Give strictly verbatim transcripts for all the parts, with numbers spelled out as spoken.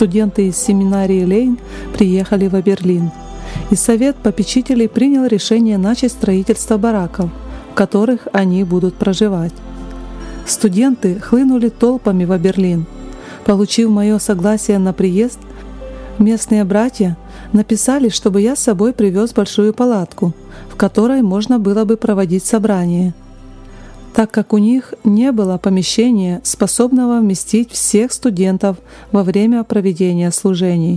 студенты из семинарии Лейн приехали в Аберлин, и совет попечителей принял решение начать строительство бараков, в которых они будут проживать. Студенты хлынули толпами в Аберлин. Получив мое согласие на приезд, местные братья написали, чтобы я с собой привез большую палатку, в которой можно было бы проводить собрание, так как у них не было помещения, способного вместить всех студентов во время проведения служений.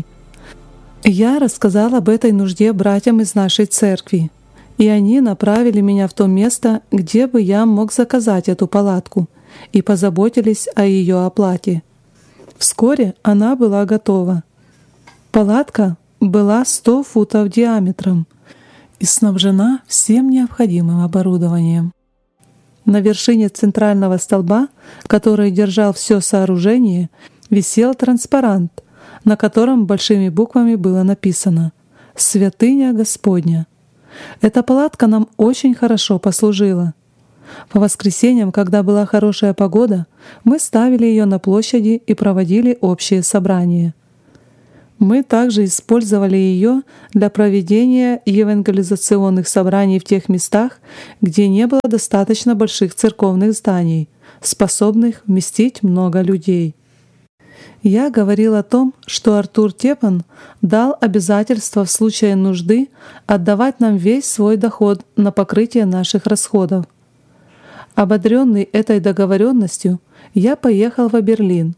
Я рассказал об этой нужде братьям из нашей церкви, и они направили меня в то место, где бы я мог заказать эту палатку, и позаботились о ее оплате. Вскоре она была готова. Палатка была сто футов диаметром и снабжена всем необходимым оборудованием. На вершине центрального столба, который держал все сооружение, висел транспарант, на котором большими буквами было написано «Святыня Господня». Эта палатка нам очень хорошо послужила. По воскресеньям, когда была хорошая погода, мы ставили ее на площади и проводили общие собрания. Мы также использовали ее для проведения евангелизационных собраний в тех местах, где не было достаточно больших церковных зданий, способных вместить много людей. Я говорил о том, что Артур Тепан дал обязательство в случае нужды отдавать нам весь свой доход на покрытие наших расходов. Ободренный этой договоренностью, я поехал в Берлин.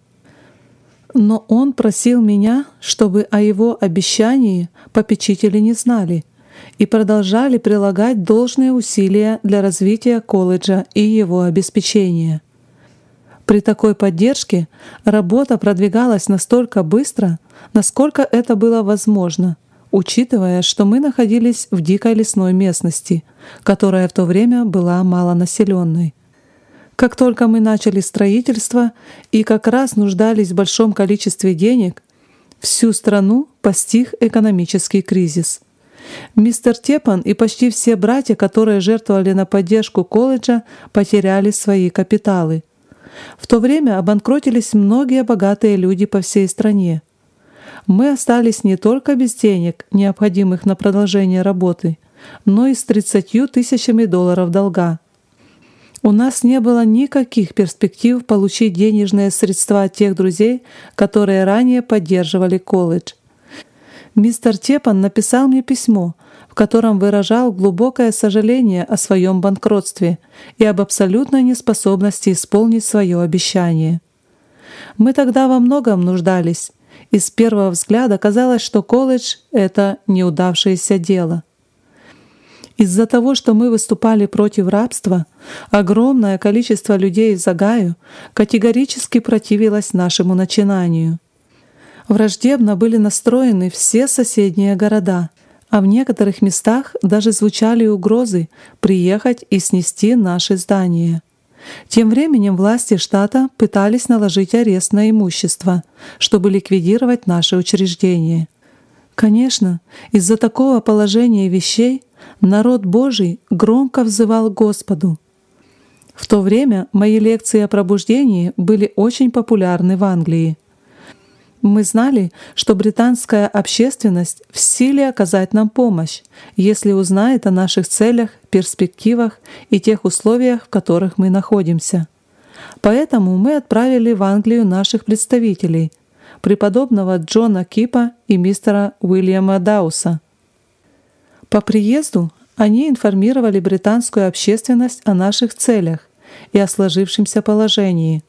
Но он просил меня, чтобы о его обещании попечители не знали и продолжали прилагать должные усилия для развития колледжа и его обеспечения. При такой поддержке работа продвигалась настолько быстро, насколько это было возможно, учитывая, что мы находились в дикой лесной местности, которая в то время была малонаселенной. Как только мы начали строительство и как раз нуждались в большом количестве денег, всю страну постиг экономический кризис. Мистер Тепан и почти все братья, которые жертвовали на поддержку колледжа, потеряли свои капиталы. В то время обанкротились многие богатые люди по всей стране. Мы остались не только без денег, необходимых на продолжение работы, но и с тридцатью тысячами долларов долга. У нас не было никаких перспектив получить денежные средства от тех друзей, которые ранее поддерживали колледж. Мистер Тепан написал мне письмо, в котором выражал глубокое сожаление о своем банкротстве и об абсолютной неспособности исполнить свое обещание. Мы тогда во многом нуждались, и с первого взгляда казалось, что колледж — это неудавшееся дело. Из-за того, что мы выступали против рабства, огромное количество людей в Огайо категорически противилось нашему начинанию. Враждебно были настроены все соседние города, а в некоторых местах даже звучали угрозы приехать и снести наши здания. Тем временем власти штата пытались наложить арест на имущество, чтобы ликвидировать наши учреждения. Конечно, из-за такого положения вещей народ Божий громко взывал к Господу. В то время мои лекции о пробуждении были очень популярны в Англии. Мы знали, что британская общественность в силе оказать нам помощь, если узнает о наших целях, перспективах и тех условиях, в которых мы находимся. Поэтому мы отправили в Англию наших представителей, преподобного Джона Кипа и мистера Уильяма Дауса. По приезду они информировали британскую общественность о наших целях и о сложившемся положении.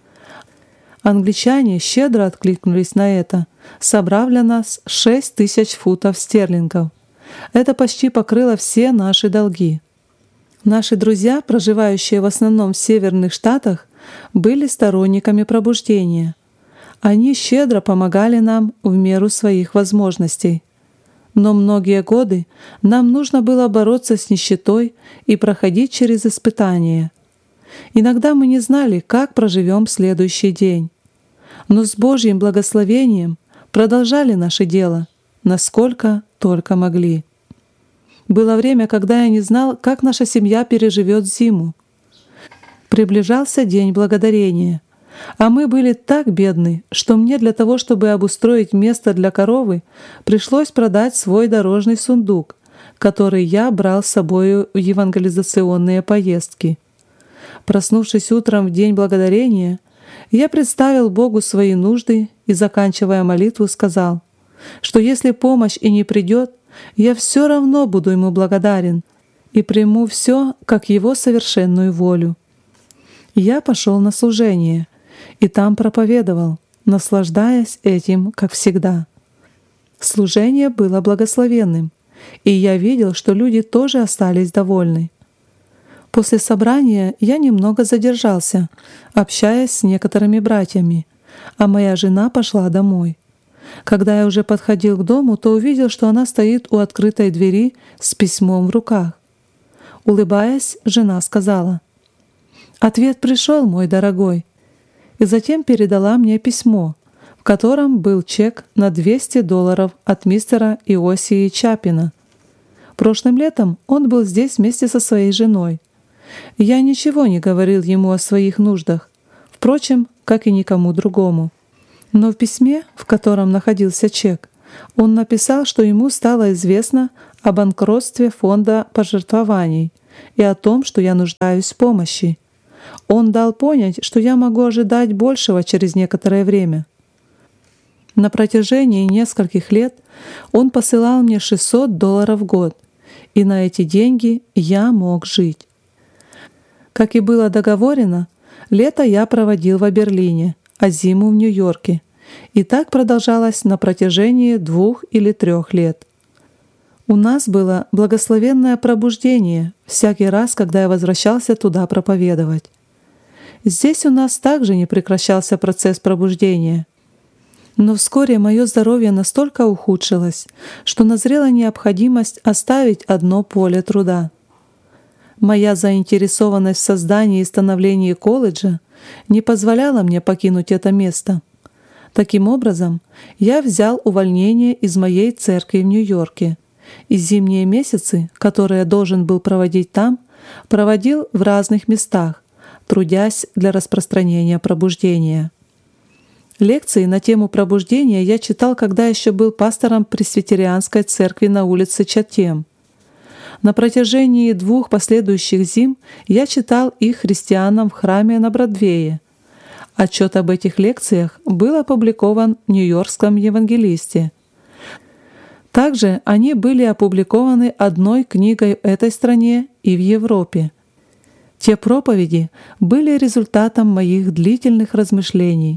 Англичане щедро откликнулись на это, собрав для нас шесть тысяч фунтов стерлингов. Это почти покрыло все наши долги. Наши друзья, проживающие в основном в северных штатах, были сторонниками пробуждения. Они щедро помогали нам в меру своих возможностей. Но многие годы нам нужно было бороться с нищетой и проходить через испытания. Иногда мы не знали, как проживем следующий день. Но с Божьим благословением продолжали наше дело, насколько только могли. Было время, когда я не знал, как наша семья переживет зиму. Приближался День Благодарения. А мы были так бедны, что мне для того, чтобы обустроить место для коровы, пришлось продать свой дорожный сундук, который я брал с собой в евангелизационные поездки. Проснувшись утром в День Благодарения, я представил Богу свои нужды и, заканчивая молитву, сказал, что если помощь и не придет, я все равно буду Ему благодарен и приму все как Его совершенную волю. Я пошел на служение и там проповедовал, наслаждаясь этим, как всегда. Служение было благословенным, и я видел, что люди тоже остались довольны. После собрания я немного задержался, общаясь с некоторыми братьями, а моя жена пошла домой. Когда я уже подходил к дому, то увидел, что она стоит у открытой двери с письмом в руках. Улыбаясь, жена сказала: «Ответ пришел, мой дорогой», и затем передала мне письмо, в котором был чек на двести долларов от мистера Иосии Чапина. Прошлым летом он был здесь вместе со своей женой. Я ничего не говорил ему о своих нуждах, впрочем, как и никому другому. Но в письме, в котором находился чек, он написал, что ему стало известно о банкротстве фонда пожертвований и о том, что я нуждаюсь в помощи. Он дал понять, что я могу ожидать большего через некоторое время. На протяжении нескольких лет он посылал мне шестьсот долларов в год, и на эти деньги я мог жить. Как и было договорено, лето я проводил в Берлине, а зиму в Нью-Йорке, и так продолжалось на протяжении двух или трех лет. У нас было благословенное пробуждение всякий раз, когда я возвращался туда проповедовать. Здесь у нас также не прекращался процесс пробуждения. Но вскоре мое здоровье настолько ухудшилось, что назрела необходимость оставить одно поле труда. Моя заинтересованность в создании и становлении колледжа не позволяла мне покинуть это место. Таким образом, я взял увольнение из моей церкви в Нью-Йорке, и зимние месяцы, которые я должен был проводить там, проводил в разных местах, трудясь для распространения пробуждения. Лекции на тему пробуждения я читал, когда еще был пастором пресвитерианской церкви на улице Чатем. На протяжении двух последующих зим я читал их христианам в храме на Бродвее. Отчет об этих лекциях был опубликован в Нью-Йоркском евангелисте. Также они были опубликованы одной книгой в этой стране и в Европе. Те проповеди были результатом моих длительных размышлений.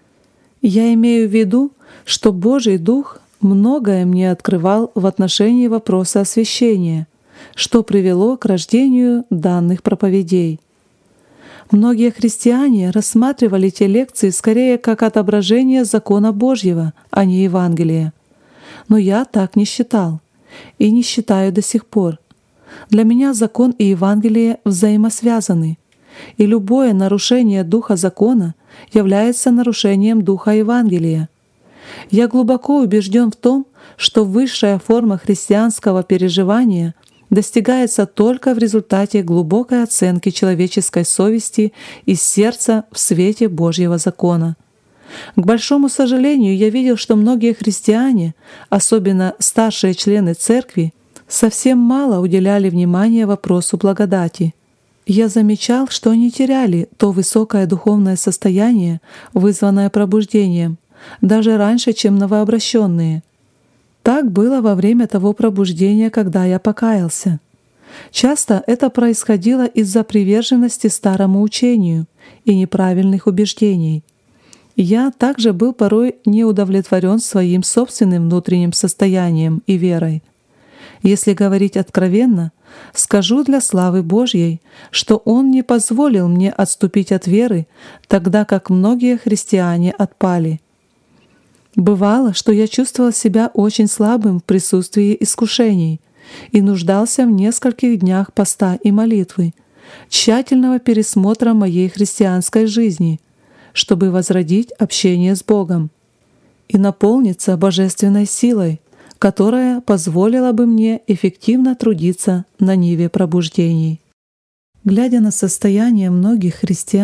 Я имею в виду, что Божий Дух многое мне открывал в отношении вопроса освящения, что привело к рождению данных проповедей. Многие христиане рассматривали те лекции скорее как отображение закона Божьего, а не Евангелия. Но я так не считал и не считаю до сих пор. Для меня закон и Евангелие взаимосвязаны, и любое нарушение духа закона является нарушением духа Евангелия. Я глубоко убежден в том, что высшая форма христианского переживания достигается только в результате глубокой оценки человеческой совести и сердца в свете Божьего закона. К большому сожалению, я видел, что многие христиане, особенно старшие члены церкви, совсем мало уделяли внимания вопросу благодати. Я замечал, что они теряли то высокое духовное состояние, вызванное пробуждением, даже раньше, чем новообращенные. Так было во время того пробуждения, когда я покаялся. Часто это происходило из-за приверженности старому учению и неправильных убеждений. Я также был порой не удовлетворен своим собственным внутренним состоянием и верой. Если говорить откровенно, скажу для славы Божьей, что Он не позволил мне отступить от веры, тогда как многие христиане отпали. Бывало, что я чувствовал себя очень слабым в присутствии искушений и нуждался в нескольких днях поста и молитвы, тщательного пересмотра моей христианской жизни, чтобы возродить общение с Богом и наполниться божественной силой, которая позволила бы мне эффективно трудиться на ниве пробуждений. Глядя на состояние многих христиан,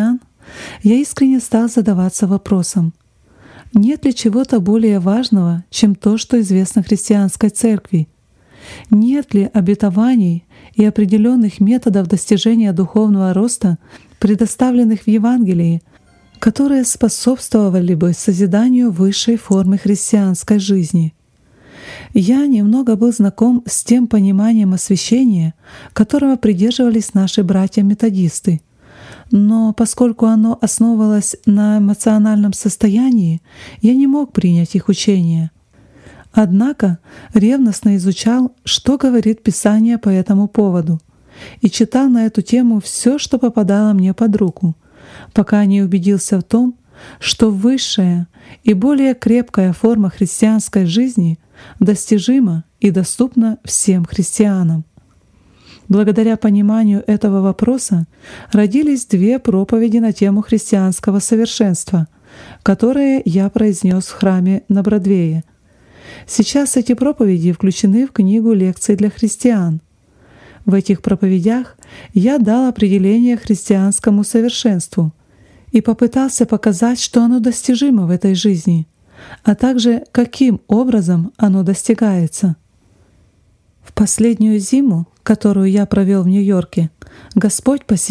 я искренне стал задаваться вопросом: нет ли чего-то более важного, чем то, что известно христианской церкви? Нет ли обетований и определенных методов достижения духовного роста, предоставленных в Евангелии, которые способствовали бы созиданию высшей формы христианской жизни? Я немного был знаком с тем пониманием освящения, которого придерживались наши братья-методисты, но поскольку оно основывалось на эмоциональном состоянии, я не мог принять их учение. Однако ревностно изучал, что говорит Писание по этому поводу, и читал на эту тему все, что попадало мне под руку, пока не убедился в том, что высшая и более крепкая форма христианской жизни достижима и доступна всем христианам. Благодаря пониманию этого вопроса родились две проповеди на тему христианского совершенства, которые я произнес в храме на Бродвее. Сейчас эти проповеди включены в книгу лекций для христиан. В этих проповедях я дал определение христианскому совершенству и попытался показать, что оно достижимо в этой жизни, а также каким образом оно достигается. В последнюю зиму, которую я провел в Нью-Йорке, Господь посетил